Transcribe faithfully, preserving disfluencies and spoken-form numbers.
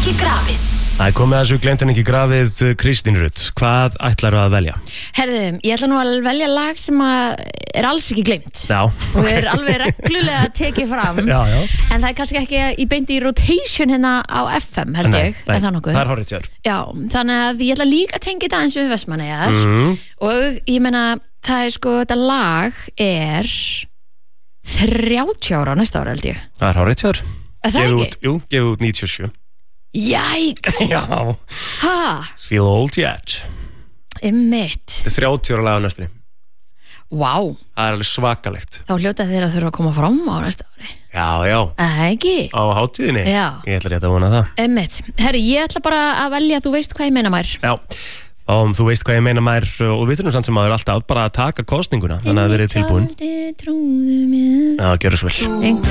ekki grafið. Það er komið að þessu glemt en ekki grafið. Kristín Rut, hvað ætlarðu að velja? Herðu, ég ætla nú að velja lag sem að er alls ekki gleymt. Já, og er alveg reglulega tekið fram. Já, já. En það er kannski ekki í beindi í rotation hérna á F M, held Nei, ég. nei, Er það nokkuð? það er hárrétt hjá þér. Já, þannig að ég ætla líka að tengja þetta eins við Vestmannaeyjar. Mhm. Og ég meina, það er sko, þetta lag er þrjátíu ára á næsta ára, held ég. Það er hárrétt hjá þér. Er það Gefið ekki? út, jú, gefið út níutíu og sjö. Jæks! Já, Ha, feel old yet. einmitt. Þetta er þrjátíu ára lag á næstunni. Vá, Það er alveg svakalegt. þá hljóta þeir að þurfa að koma fram á næsta ári. Já, já, Er það ekki? á hátíðinni. Já. Ég ætla rétt að vona það. Einmitt. Herri, ég ætla bara að velja, þú veist hvað ég meina mær. Já, og þú veist hvað ég meina maður, og við þurfum samt sem maður alltaf bara að taka kostninguna, þannig að verið tilbúin. Trúðu mér. Já, gjörðu svo vel. Einhver